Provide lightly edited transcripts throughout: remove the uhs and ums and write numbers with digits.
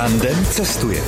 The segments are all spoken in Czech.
Tandem cestuje.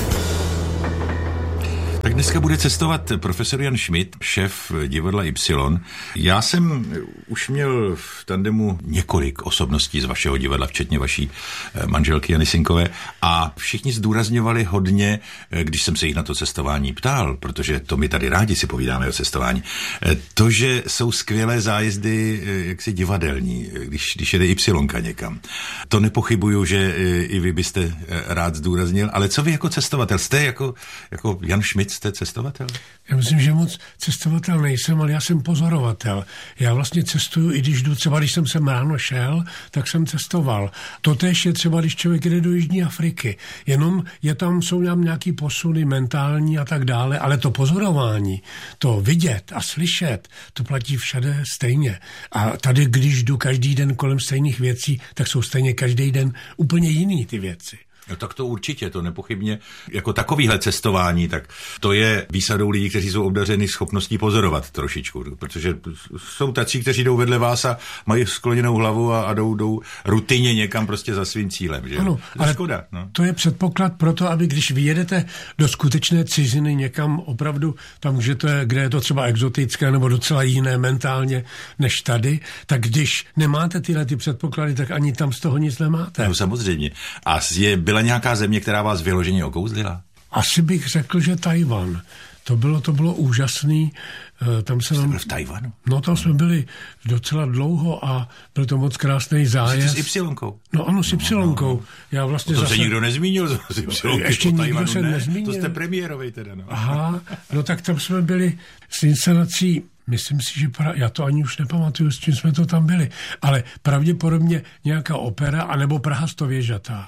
Tak dneska bude cestovat profesor Jan Schmidt, šéf divadla Y. Já jsem už měl v tandemu několik osobností z vašeho divadla, včetně vaší manželky Jany Sinkové, a všichni zdůrazňovali hodně, když jsem se jich na to cestování ptal, protože to my tady rádi si povídáme o cestování, to, že jsou skvělé zájezdy jaksi divadelní, když jede Y někam. To nepochybuju, že i vy byste rád zdůraznil, ale co vy jako cestovatel? Jste jako Jan Schmidt, jste cestovatel? Já myslím, že moc cestovatel nejsem, ale já jsem pozorovatel. Já vlastně cestuju, i když jdu, třeba když jsem sem ráno šel, tak jsem cestoval. Totéž je třeba, když člověk jde do Jižní Afriky. Jenom jsou tam nějaký posuny mentální a tak dále, ale to pozorování, to vidět a slyšet, to platí všade stejně. A tady, když jdu každý den kolem stejných věcí, tak jsou stejně každý den úplně jiný ty věci. No tak to určitě, to nepochybně. Jako takovýhle cestování, tak to je výsadou lidí, kteří jsou obdařeni schopností pozorovat trošičku, protože jsou tací, kteří jdou vedle vás a mají skloněnou hlavu a jdou rutině někam prostě za svým cílem. Že? Ano, ale škoda, no. To je předpoklad pro to, aby když vyjedete do skutečné ciziny někam opravdu, tam, kde je to třeba exotické nebo docela jiné mentálně než tady, tak když nemáte tyhle ty předpoklady, tak ani tam z toho nic nemáte. No samozřejmě. A byla nějaká země, která vás vyloženě okouzlila? Asi bych řekl, že Tajvan. To bylo úžasný. Jste byl v Tajvanu? No, tam jsme byli docela dlouho a byl to moc krásný zájezd. S Y-nkou? No ano, s Y-nkou. Já vlastně to se nikdo nezmínil z Y-nkou. Ještě nikdo se nezmínil. To jste premiérovej teda. No. Aha, no tak tam jsme byli s inscenací. Myslím si, že já to ani už nepamatuju, s čím jsme to tam byli, ale pravděpodobně nějaká opera anebo Praha stověžatá.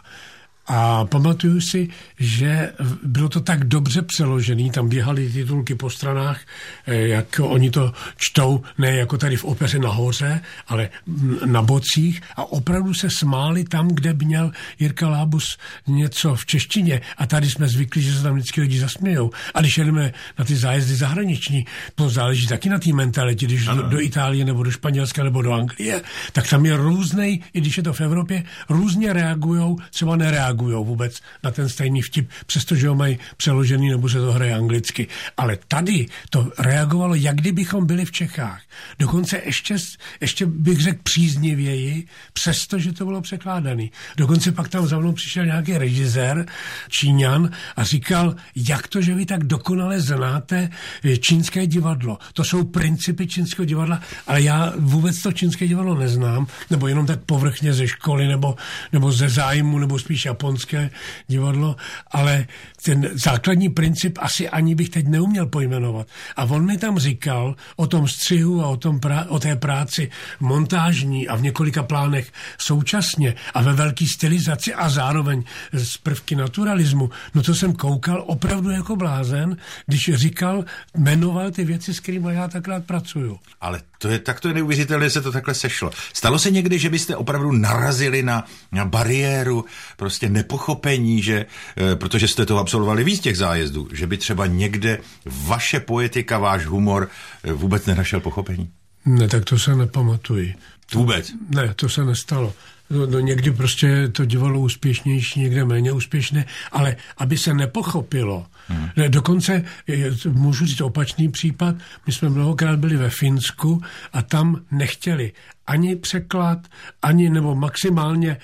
A pamatuju si, že bylo to tak dobře přeložený, tam běhaly titulky po stranách, jak oni to čtou, ne jako tady v opeře nahoře, ale na bocích a opravdu se smáli tam, kde měl Jirka Lábus něco v češtině a tady jsme zvyklí, že se tam vždycky lidi zasmějou. A když jedeme na ty zájezdy zahraniční, to záleží taky na té mentalitě, když do Itálie nebo do Španělska nebo do Anglie, tak tam je různej, i když je to v Evropě, různě reagujou, třeba nereagujou vůbec na ten stejný vtip, přestože ho mají přeložený nebo se to hraje anglicky. Ale tady to reagovalo, jak kdybychom byli v Čechách. Dokonce ještě bych řekl příznivěji, přestože to bylo překládaný. Dokonce pak tam za mnou přišel nějaký režisér, Číňan, a říkal, jak to, že vy tak dokonale znáte čínské divadlo. To jsou principy čínského divadla, ale já vůbec to čínské divadlo neznám, nebo jenom tak povrchně ze školy, nebo ze zájmu, nebo spíš japonské divadlo, ale ten základní princip asi ani bych teď neuměl pojmenovat. A on mi tam říkal o tom střihu a o té práci montážní a v několika plánech současně a ve velké stylizaci a zároveň z prvky naturalismu. No to jsem koukal opravdu jako blázen, když jmenoval ty věci, s kterými já tak rád pracuju. Ale to je neuvěřitelné, se to takhle sešlo. Stalo se někdy, že byste opravdu narazili na bariéru prostě nepochopení, že, protože jste to absolvovali víc těch zájezdů, že by třeba někde vaše poetika, váš humor vůbec nenašel pochopení? Ne, tak to se nepamatuji. Vůbec? Ne, to se nestalo. No, někdy prostě to divadlo úspěšnější, někde méně úspěšné, ale aby se nepochopilo. Ne, dokonce můžu říct opačný případ, my jsme mnohokrát byli ve Finsku a tam nechtěli ani překlad, ani nebo maximálně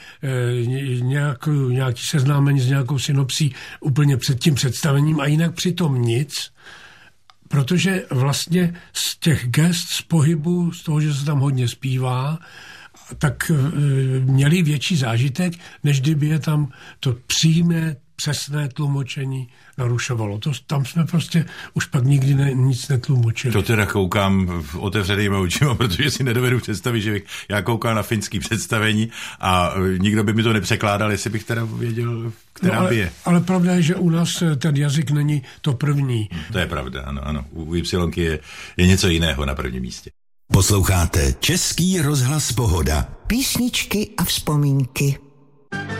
nějaký seznámení s nějakou synopsí úplně před tím představením a jinak přitom nic, protože vlastně z těch gest, z pohybu, z toho, že se tam hodně zpívá, tak měli větší zážitek, než kdyby je tam to přímé, přesné tlumočení narušovalo. Tam jsme prostě už pak nikdy nic netlumočili. To teda koukám otevřenýma očima, protože si nedovedu představit, že já koukám na finský představení a nikdo by mi to nepřekládal, jestli bych teda věděl, která by je. Ale pravda je, že u nás ten jazyk není to první. To je pravda, ano. U Y je něco jiného na prvním místě. Posloucháte Český rozhlas Pohoda. Písničky a vzpomínky.